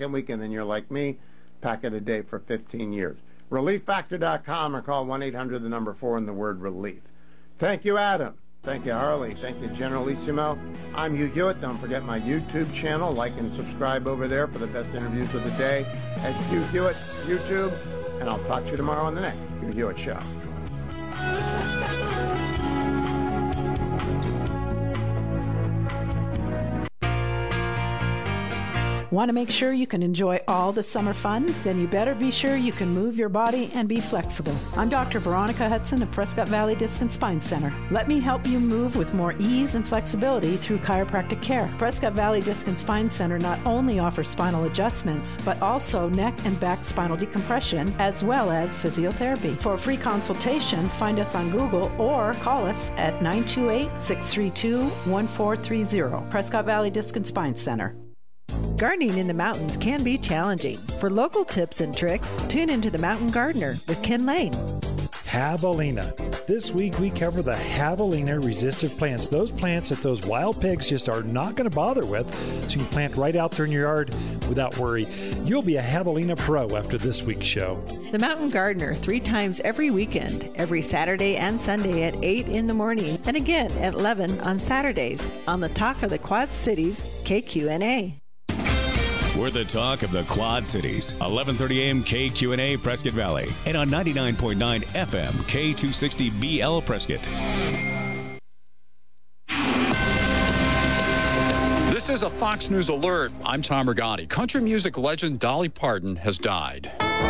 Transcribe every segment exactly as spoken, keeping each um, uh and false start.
second week, and then you're like me, pack it a day for fifteen years. relief factor dot com or call one eight hundred, the number four, and the word relief. Thank you, Adam. Thank you, Harley. Thank you, Generalissimo. I'm Hugh Hewitt. Don't forget my YouTube channel. Like and subscribe over there for the best interviews of the day at Hugh Hewitt YouTube. And I'll talk to you tomorrow on the next Hugh Hewitt Show. Want to make sure you can enjoy all the summer fun? Then you better be sure you can move your body and be flexible. I'm Doctor Veronica Hudson of Prescott Valley Disc and Spine Center. Let me help you move with more ease and flexibility through chiropractic care. Prescott Valley Disc and Spine Center not only offers spinal adjustments, but also neck and back spinal decompression, as well as physiotherapy. For a free consultation, find us on Google or call us at nine two eight, six three two, one four three zero. Prescott Valley Disc and Spine Center. Gardening in the mountains can be challenging. For local tips and tricks, tune into The Mountain Gardener with Ken Lane. Javelina. This week we cover the javelina resistant plants. Those plants that those wild pigs just are not going to bother with, so you can plant right out there in your yard without worry. You'll be a javelina pro after this week's show. The Mountain Gardener, three times every weekend, every Saturday and Sunday at eight in the morning, and again at eleven on Saturdays, on the Talk of the Quad Cities, K Q N A. We're the talk of the Quad Cities. eleven thirty a.m. K Q N A Prescott Valley. And on ninety-nine point nine F M K two sixty B L Prescott. This is a Fox News alert. I'm Tom Rigotti. Country music legend Dolly Parton has died.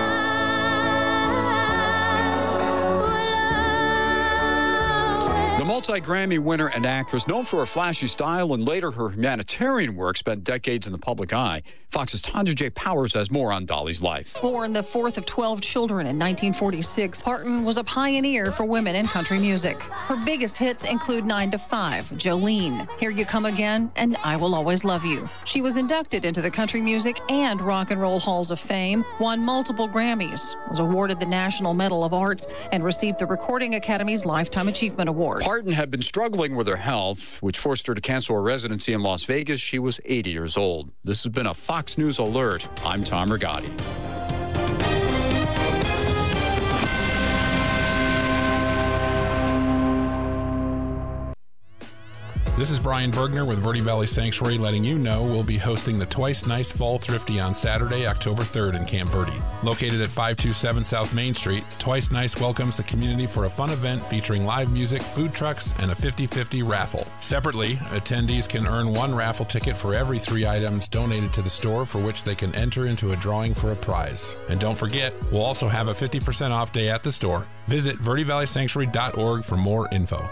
The multi-Grammy winner and actress, known for her flashy style and later her humanitarian work, spent decades in the public eye. Fox's Tanja J. Powers has more on Dolly's life. Born the fourth of twelve children in nineteen forty-six, Parton was a pioneer for women in country music. Her biggest hits include nine to five, Jolene, Here You Come Again, and I Will Always Love You. She was inducted into the Country Music and Rock and Roll Halls of Fame, won multiple Grammys, was awarded the National Medal of Arts, and received the Recording Academy's Lifetime Achievement Award. Parton had been struggling with her health, which forced her to cancel her residency in Las Vegas. She was eighty years old. This has been a Fox News alert. I'm Tom Rigotti. This is Brian Bergner with Verde Valley Sanctuary letting you know we'll be hosting the Twice Nice Fall Thrifty on Saturday, October third in Camp Verde. Located at five two seven South Main Street, Twice Nice welcomes the community for a fun event featuring live music, food trucks, and a fifty fifty raffle. Separately, attendees can earn one raffle ticket for every three items donated to the store, for which they can enter into a drawing for a prize. And don't forget, we'll also have a fifty percent off day at the store. Visit verde valley sanctuary dot org for more info.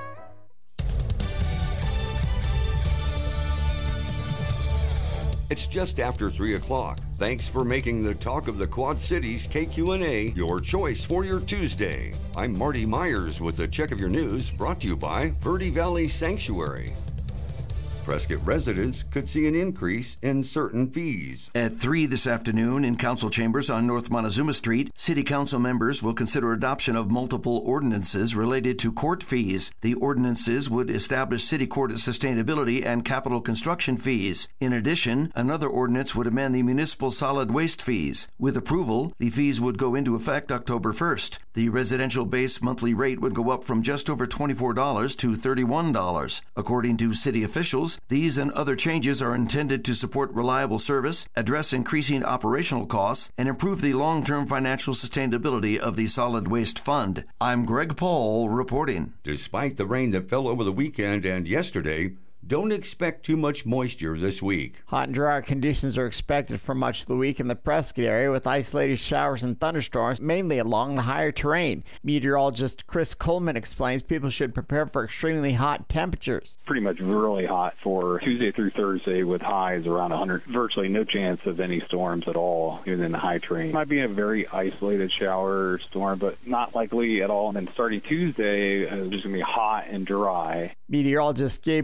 It's just after three o'clock. Thanks for making the Talk of the Quad Cities K Q N A your choice for your Tuesday. I'm Marty Myers with a check of your news brought to you by Verde Valley Sanctuary. Prescott residents could see an increase in certain fees. At three this afternoon in council chambers on North Montezuma Street, City Council members will consider adoption of multiple ordinances related to court fees. The ordinances would establish city court sustainability and capital construction fees. In addition, another ordinance would amend the municipal solid waste fees. With approval, the fees would go into effect October first. The residential base monthly rate would go up from just over twenty-four dollars to thirty-one dollars. According to city officials, these and other changes are intended to support reliable service, address increasing operational costs, and improve the long-term financial sustainability of the solid waste fund. I'm Greg Paul reporting. Despite the rain that fell over the weekend and yesterday, don't expect too much moisture this week. Hot and dry conditions are expected for much of the week in the Prescott area, with isolated showers and thunderstorms, mainly along the higher terrain. Meteorologist Chris Coleman explains people should prepare for extremely hot temperatures. Pretty much really hot for Tuesday through Thursday, with highs around one hundred. Virtually no chance of any storms at all, even in the high terrain. Might be a very isolated shower or storm, but not likely at all. And then starting Tuesday, uh, it's just going to be hot and dry. Meteorologist Gabriel O'Hare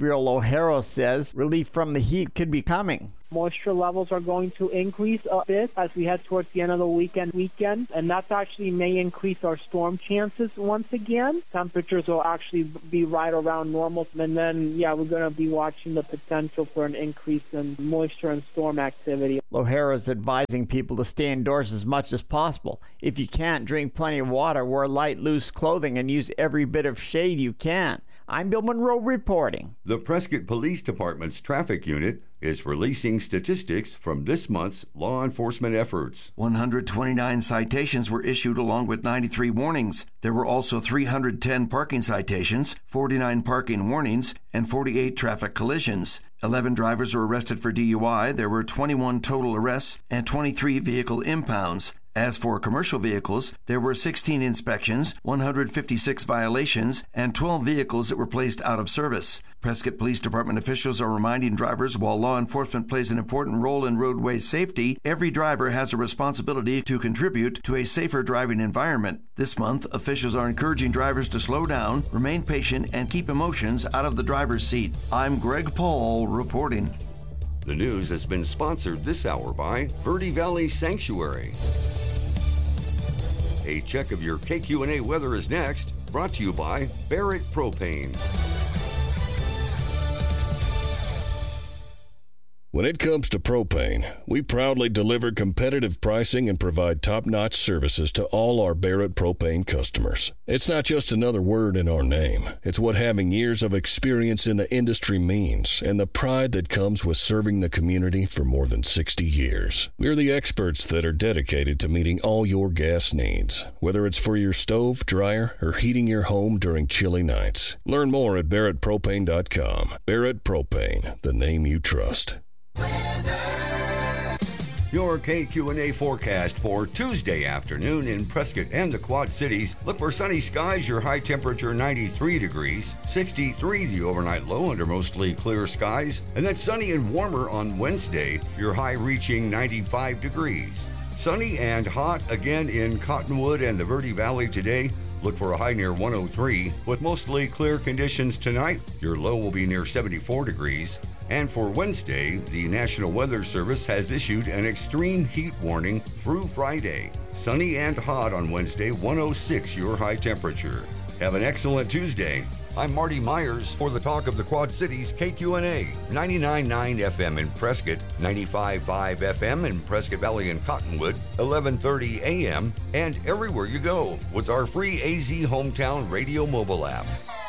O'Hara says relief from the heat could be coming. Moisture levels are going to increase a bit as we head towards the end of the weekend, weekend, and that actually may increase our storm chances once again. Temperatures will actually be right around normal, and then, yeah, we're going to be watching the potential for an increase in moisture and storm activity. O'Hara is advising people to stay indoors as much as possible. If you can't, drink plenty of water, wear light, loose clothing, and use every bit of shade you can. I'm Bill Monroe reporting. The Prescott Police Department's traffic unit is releasing statistics from this month's law enforcement efforts. one hundred twenty-nine citations were issued along with ninety-three warnings. There were also three hundred ten parking citations, forty-nine parking warnings, and forty-eight traffic collisions. eleven drivers were arrested for D U I. There were twenty-one total arrests and twenty-three vehicle impounds. As for commercial vehicles, there were sixteen inspections, one hundred fifty-six violations, and twelve vehicles that were placed out of service. Prescott Police Department officials are reminding drivers while law enforcement plays an important role in roadway safety, every driver has a responsibility to contribute to a safer driving environment. This month, officials are encouraging drivers to slow down, remain patient, and keep emotions out of the driver's seat. I'm Greg Paul reporting. The news has been sponsored this hour by Verde Valley Sanctuary. A check of your K Q N A weather is next, brought to you by Barrett Propane. When it comes to propane, we proudly deliver competitive pricing and provide top-notch services to all our Barrett Propane customers. It's not just another word in our name. It's what having years of experience in the industry means, and the pride that comes with serving the community for more than sixty years. We're the experts that are dedicated to meeting all your gas needs, whether it's for your stove, dryer, or heating your home during chilly nights. Learn more at Barrett Propane dot com. Barrett Propane, the name you trust. Your K Q N A forecast for Tuesday afternoon in Prescott and the Quad Cities. Look for sunny skies, your high temperature ninety-three degrees, sixty-three the overnight low under mostly clear skies, and then sunny and warmer on Wednesday, your high reaching ninety-five degrees. Sunny and hot again in Cottonwood and the Verde Valley today. Look for a high near one oh three. With mostly clear conditions tonight, your low will be near seventy-four degrees. And for Wednesday, the National Weather Service has issued an extreme heat warning through Friday. Sunny and hot on Wednesday, one oh six your high temperature. Have an excellent Tuesday. I'm Marty Myers for the Talk of the Quad Cities K Q N A, ninety-nine point nine F M in Prescott, ninety-five point five F M in Prescott Valley and Cottonwood, eleven thirty A M, and everywhere you go with our free A Z Hometown Radio mobile app.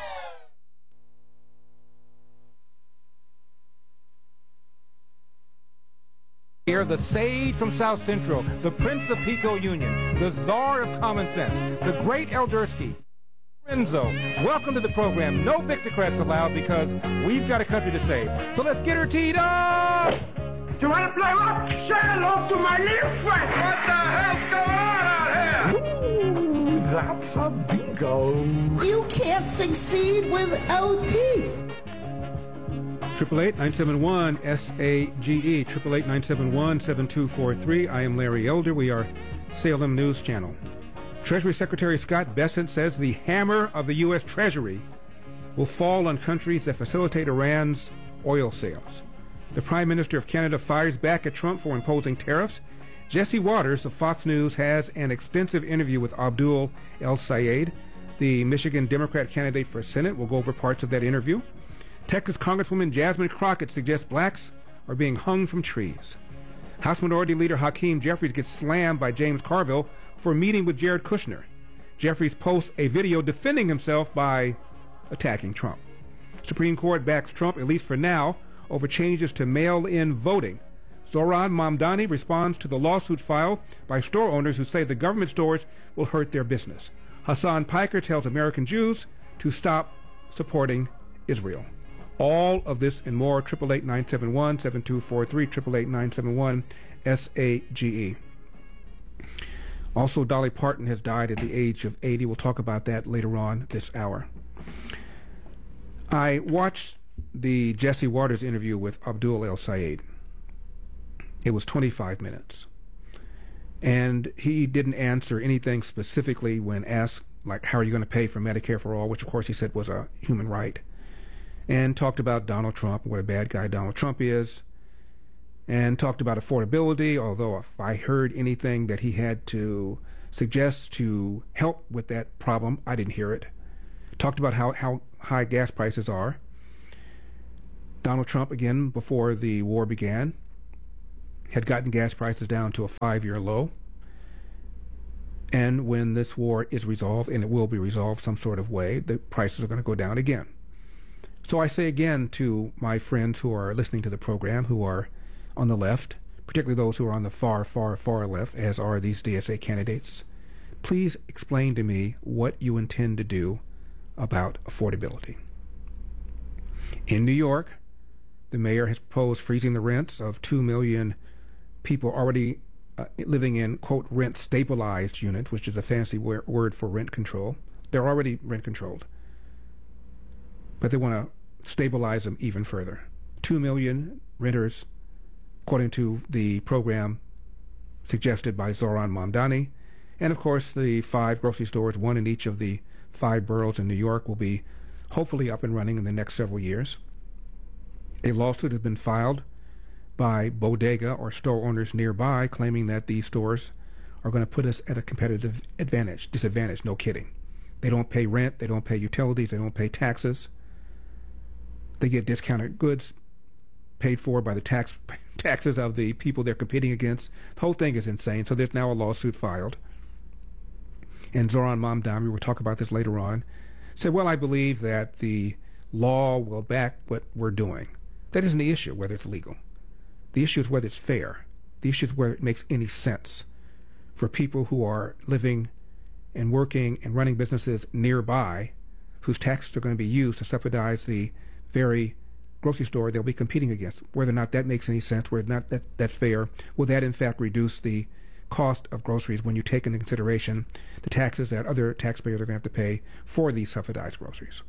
Here, the sage from South Central, the Prince of Pico Union, the Czar of Common Sense, the great Eldersky, Renzo. Welcome to the program. No Victocrats allowed because we've got a country to save. So let's get her teed up! You want to play rock? Say hello to my little friend! What the hell's going on out here? Ooh, that's a bingo. You can't succeed without teeth. Triple eight nine seven one S A G E. Triple eight nine seven one seven two four three. I am Larry Elder. We are Salem News Channel. Treasury Secretary Scott Bessent says the hammer of the U S Treasury will fall on countries that facilitate Iran's oil sales. The Prime Minister of Canada fires back at Trump for imposing tariffs. Jesse Waters of Fox News has an extensive interview with Abdul El-Sayed, the Michigan Democrat candidate for Senate. We'll go over parts of that interview. Texas Congresswoman Jasmine Crockett suggests blacks are being hung from trees. House Minority Leader Hakeem Jeffries gets slammed by James Carville for meeting with Jared Kushner. Jeffries posts a video defending himself by attacking Trump. Supreme Court backs Trump, at least for now, over changes to mail-in voting. Zoran Mamdani responds to the lawsuit filed by store owners who say the government stores will hurt their business. Hassan Piker tells American Jews to stop supporting Israel. All of this and more, eight eight eight, nine seven one, seven two four three, eight eight eight, nine seven one, S A G E. Also, Dolly Parton has died at the age of eighty. We'll talk about that later on this hour. I watched the Jesse Waters interview with Abdul El-Sayed. It was twenty-five minutes. And he didn't answer anything specifically when asked, like, how are you going to pay for Medicare for all, which, of course, he said was a human right. and talked about Donald Trump, what a bad guy Donald Trump is, and talked about affordability, although if I heard anything that he had to suggest to help with that problem, I didn't hear it. Talked about how, how high gas prices are. Donald Trump, again, before the war began, had gotten gas prices down to a five-year low. And when this war is resolved, and it will be resolved some sort of way, the prices are going to go down again. So I say again to my friends who are listening to the program, who are on the left, particularly those who are on the far, far, far left, as are these D S A candidates, please explain to me what you intend to do about affordability. In New York, the mayor has proposed freezing the rents of two million people already uh, living in, quote, rent-stabilized units, which is a fancy wor- word for rent control. They're already rent-controlled, but they want to stabilize them even further. Two million renters, according to the program suggested by Zohran Mamdani. And, of course, the five grocery stores, one in each of the five boroughs in New York, will be hopefully up and running in the next several years. A lawsuit has been filed by bodega or store owners nearby, claiming that these stores are going to put us at a competitive advantage, disadvantage, no kidding. They don't pay rent, they don't pay utilities, they don't pay taxes. They get discounted goods paid for by the tax taxes of the people they're competing against. The whole thing is insane, so there's now a lawsuit filed. And Zohran Mamdani, we'll talk about this later on, said, well, I believe that the law will back what we're doing. That isn't the issue, whether it's legal. The issue is whether it's fair. The issue is whether it makes any sense for people who are living and working and running businesses nearby, whose taxes are going to be used to subsidize the very grocery store they'll be competing against. Whether or not that makes any sense, whether or not that, that's fair, will that in fact reduce the cost of groceries when you take into consideration the taxes that other taxpayers are going to have to pay for these subsidized groceries.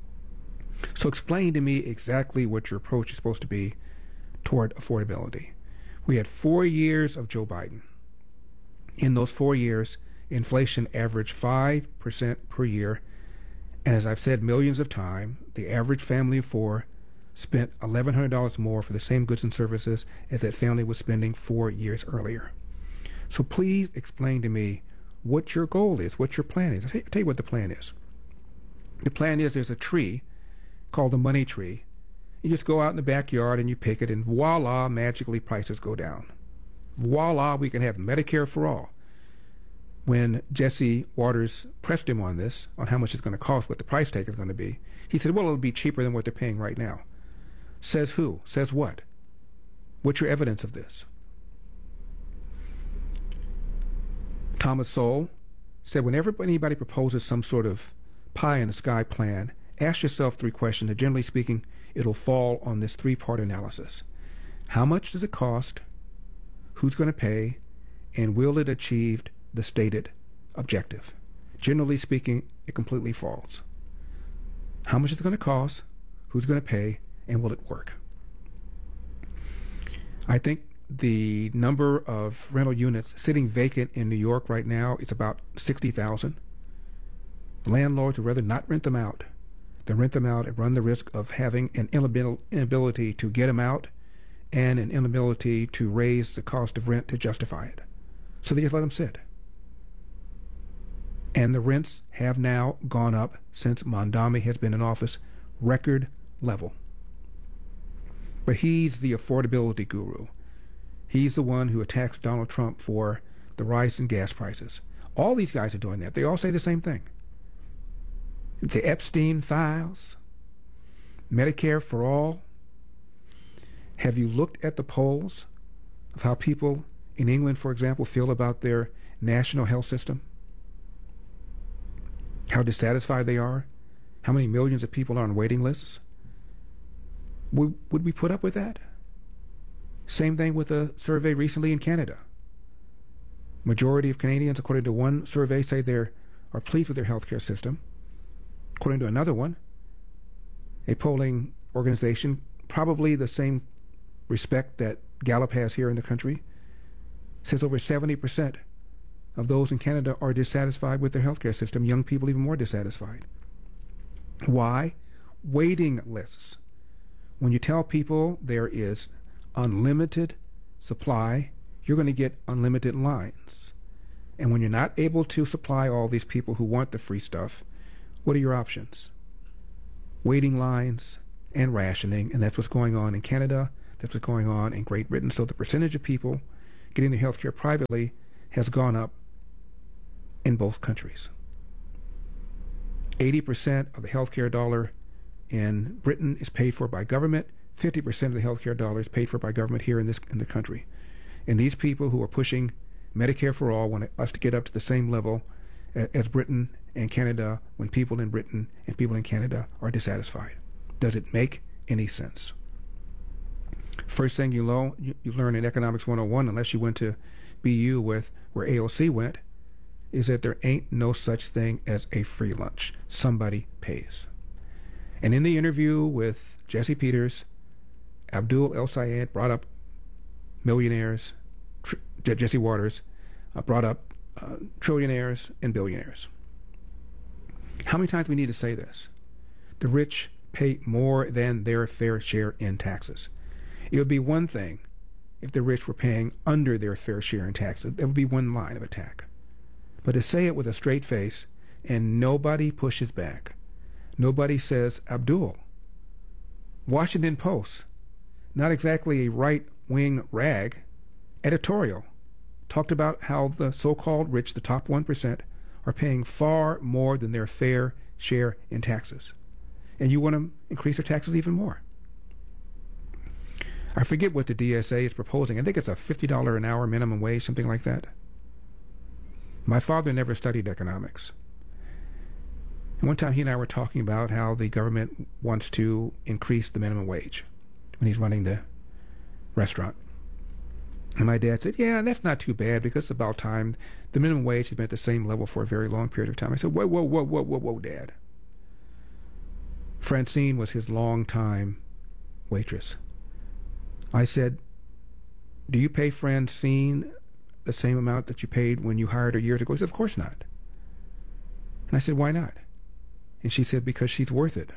So explain to me exactly what your approach is supposed to be toward affordability. We had four years of Joe Biden. In those four years, inflation averaged five percent per year, and as I've said millions of times, the average family of four spent eleven hundred dollars more for the same goods and services as that family was spending four years earlier. So please explain to me what your goal is, what your plan is. I'll tell you what the plan is. The plan is there's a tree called the money tree. You just go out in the backyard and you pick it, and voila, magically prices go down. Voila, we can have Medicare for all. When Jesse Waters pressed him on this, on how much it's going to cost, what the price tag is going to be, he said, well, it'll be cheaper than what they're paying right now. Says who? Says what? What's your evidence of this? Thomas Sowell said, whenever anybody proposes some sort of pie-in-the-sky plan, ask yourself three questions, and generally speaking, it'll fall on this three-part analysis. How much does it cost? Who's going to pay? And will it achieve the stated objective? Generally speaking, it completely falls. How much is it going to cost? Who's going to pay? And will it work? I think the number of rental units sitting vacant in New York right now is about sixty thousand. Landlords would rather not rent them out than rent them out and run the risk of having an inability to get them out and an inability to raise the cost of rent to justify it. So they just let them sit. And the rents have now gone up since Mamdani has been in office, record level. But he's the affordability guru. He's the one who attacks Donald Trump for the rise in gas prices. All these guys are doing that. They all say the same thing. The Epstein files, Medicare for all. Have you looked at the polls of how people in England, for example, feel about their national health system? How dissatisfied they are? How many millions of people are on waiting lists? Would, would we put up with that? Same thing with a survey recently in Canada. Majority of Canadians, according to one survey, say they are pleased with their healthcare system. According to another one, a polling organization, probably the same respect that Gallup has here in the country, says over seventy percent of those in Canada are dissatisfied with their healthcare system, young people even more dissatisfied. Why? waiting lists. When you tell people there is unlimited supply, you're going to get unlimited lines. And when you're not able to supply all these people who want the free stuff, what are your options? Waiting lines and rationing, and that's what's going on in Canada. That's what's going on in Great Britain. So the percentage of people getting their health care privately has gone up in both countries. eighty percent of the health care dollar in Britain is paid for by government. fifty percent of the health care dollar is paid for by government here in this in the country. And these people who are pushing Medicare for all want us to get up to the same level as Britain and Canada when people in Britain and people in Canada are dissatisfied. Does it make any sense? First thing you, lo- you, you learn in Economics one oh one, unless you went to B U with where A O C went, is that there ain't no such thing as a free lunch. Somebody pays. And in the interview with Jesse Peters, Abdul El-Sayed brought up millionaires, tr- Jesse Waters uh, brought up uh, trillionaires and billionaires. How many times do we need to say this? The rich pay more than their fair share in taxes. It would be one thing if the rich were paying under their fair share in taxes. That would be one line of attack. But to say it with a straight face and nobody pushes back, nobody says, Abdul, Washington Post, not exactly a right-wing rag, editorial, talked about how the so-called rich, the top one percent, are paying far more than their fair share in taxes. And you want to increase their taxes even more. I forget what the D S A is proposing. I think it's a fifty dollars an hour minimum wage, something like that. My father never studied economics. And one time he and I were talking about how the government wants to increase the minimum wage when he's running the restaurant. And my dad said, yeah, that's not too bad because it's about time. The minimum wage has been at the same level for a very long period of time. I said, whoa, whoa, whoa, whoa, whoa, whoa, Dad. Francine was his longtime waitress. I said, do you pay Francine the same amount that you paid when you hired her years ago? He said, of course not. And I said, why not? And she said, because she's worth it.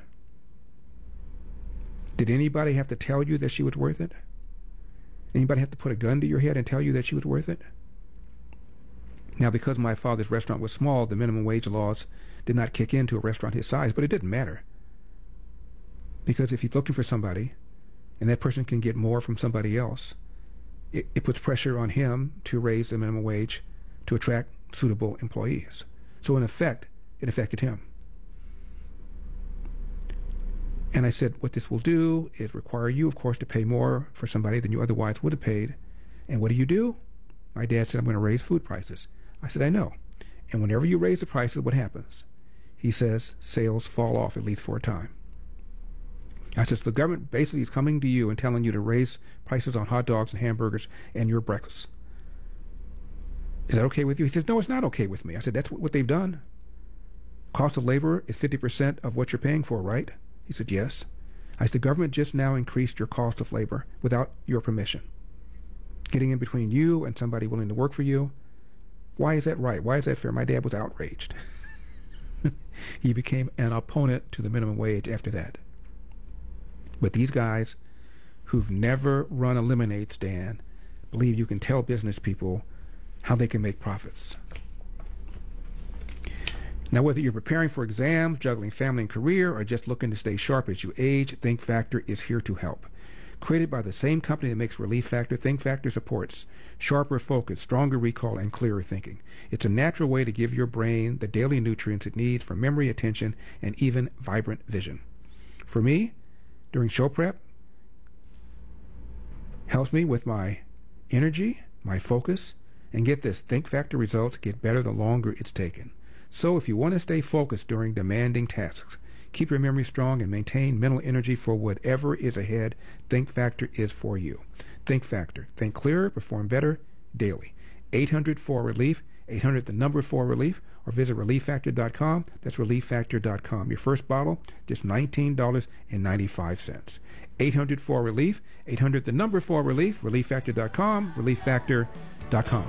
Did anybody have to tell you that she was worth it? Anybody have to put a gun to your head and tell you that she was worth it? Now, because my father's restaurant was small, the minimum wage laws did not kick into a restaurant his size, but it didn't matter. Because if he's looking for somebody, and that person can get more from somebody else, it, it puts pressure on him to raise the minimum wage to attract suitable employees. So in effect, it affected him. And I said, what this will do is require you, of course, to pay more for somebody than you otherwise would have paid. And what do you do? My dad said, I'm going to raise food prices. I said, I know. And whenever you raise the prices, what happens? He says, sales fall off, at least for a time. I said, so the government basically is coming to you and telling you to raise prices on hot dogs and hamburgers and your breakfast. Is that okay with you? He says, no, it's not okay with me. I said, that's what they've done. Cost of labor is fifty percent of what you're paying for, right? He said, yes. I said, the government just now increased your cost of labor without your permission. Getting in between you and somebody willing to work for you. Why is that right? Why is that fair? My dad was outraged. He became an opponent to the minimum wage after that. But these guys who've never run a lemonade stand believe you can tell business people how they can make profits. Now, whether you're preparing for exams, juggling family and career, or just looking to stay sharp as you age, Think Factor is here to help. Created by the same company that makes Relief Factor, Think Factor supports sharper focus, stronger recall, and clearer thinking. It's a natural way to give your brain the daily nutrients it needs for memory, attention, and even vibrant vision. For me, during show prep, helps me with my energy, my focus, and get this, Think Factor results get better the longer it's taken. So if you want to stay focused during demanding tasks, keep your memory strong, and maintain mental energy for whatever is ahead, Think Factor is for you. Think Factor. Think clearer, perform better, daily. eight hundred four relief, eight hundred the number four relief, or visit relief factor dot com. That's relief factor dot com. Your first bottle, just nineteen dollars and ninety-five cents. eight hundred four relief, eight hundred the number four relief, relief factor dot com, relief factor dot com.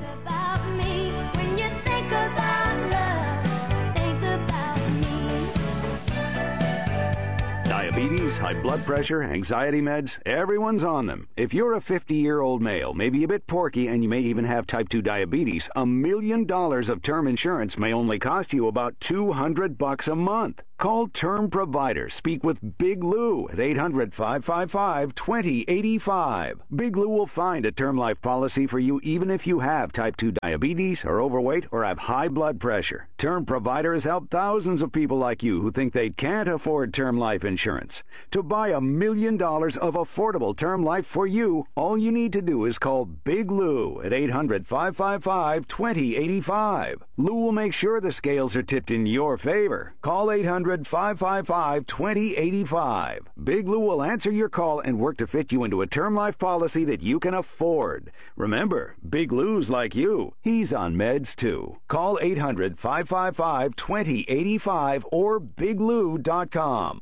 Diabetes, high blood pressure, anxiety meds, everyone's on them. If you're a fifty-year-old male, maybe a bit porky, and you may even have type two diabetes, a million dollars of term insurance may only cost you about two hundred bucks a month. Call Term Provider. Speak with Big Lou at eight hundred, five five five, two zero eight five. Big Lou will find a term life policy for you even if you have type two diabetes, are overweight, or have high blood pressure. Term Provider has helped thousands of people like you who think they can't afford term life insurance. To buy a million dollars of affordable term life for you, all you need to do is call Big Lou at eight hundred, five five five, two zero eight five. Lou will make sure the scales are tipped in your favor. Call eight hundred, five five five, two zero eight five. Big Lou will answer your call and work to fit you into a term life policy that you can afford. Remember, Big Lou's like you. He's on meds too. Call eight hundred, five five five, two zero eight five or big lou dot com.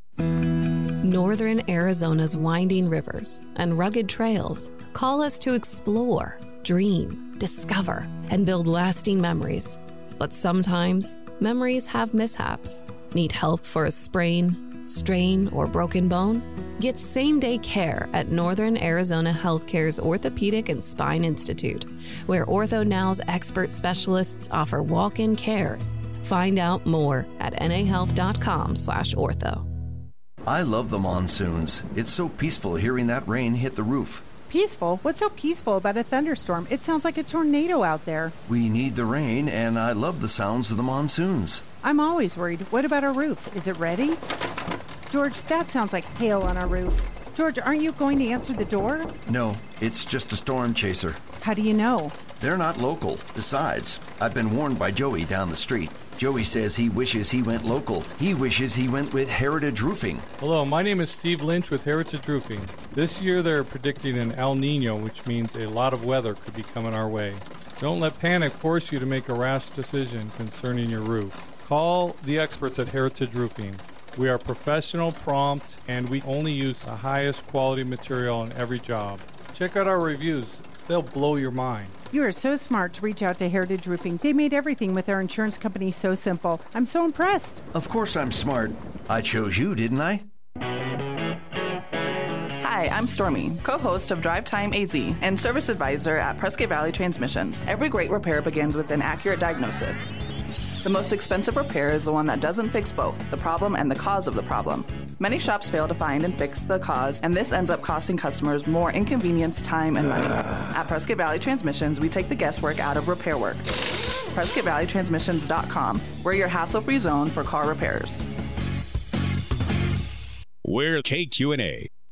Northern Arizona's winding rivers and rugged trails call us to explore, dream, discover, and build lasting memories. But sometimes, memories have mishaps. Need help for a sprain, strain, or broken bone? Get same-day care at Northern Arizona Healthcare's Orthopedic and Spine Institute, where OrthoNow's expert specialists offer walk-in care. Find out more at nahealth.com slash ortho. I love the monsoons. It's so peaceful hearing that rain hit the roof. Peaceful? What's so peaceful about a thunderstorm? It sounds like a tornado out there. We need the rain, and I love the sounds of the monsoons. I'm always worried. What about our roof? Is it ready? George, that sounds like hail on our roof. George, aren't you going to answer the door? No, it's just a storm chaser. How do you know? They're not local. Besides, I've been warned by Joey down the street. Joey says he wishes he went local. He wishes he went with Heritage Roofing. Hello, my name is Steve Lynch with Heritage Roofing. This year they're predicting an El Nino, which means a lot of weather could be coming our way. Don't let panic force you to make a rash decision concerning your roof. Call the experts at Heritage Roofing. We are professional, prompt, and we only use the highest quality material on every job. Check out our reviews. They'll blow your mind. You are so smart to reach out to Heritage Roofing. They made everything with their insurance company so simple. I'm so impressed. Of course I'm smart. I chose you, didn't I? Hi, I'm Stormy, co-host of Drive Time A Z and service advisor at Prescott Valley Transmissions. Every great repair begins with an accurate diagnosis. The most expensive repair is the one that doesn't fix both, the problem and the cause of the problem. Many shops fail to find and fix the cause, and this ends up costing customers more inconvenience, time, and money. At Prescott Valley Transmissions, we take the guesswork out of repair work. Prescott Valley Transmissions dot com. We're your hassle-free zone for car repairs. We're K Q N A.